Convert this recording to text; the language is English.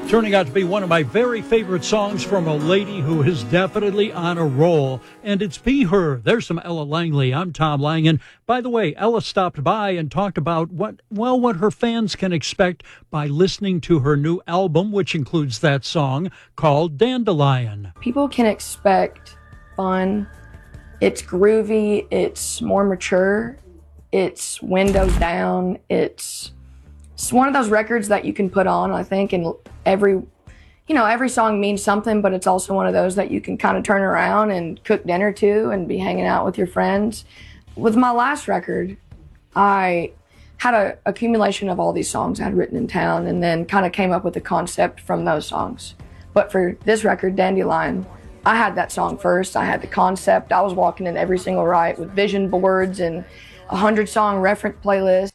Turning out to be one of my very favorite songs from a lady who is definitely on a roll, and it's Be Her. There's some Ella Langley. I'm Tom Langen. By the way, Ella stopped by and talked about what her fans can expect by listening to her new album, which includes that song called Dandelion. People can expect fun. It's groovy. It's more mature. It's windows down. It's one of those records that you can put on, I think, and every song means something, but it's also one of those that you can kind of turn around and cook dinner to and be hanging out with your friends. With my last record, I had an accumulation of all these songs I had written in town and then kind of came up with the concept from those songs. But for this record, Dandelion, I had that song first. I had the concept. I was walking in every single night with vision boards and 100-song reference playlist.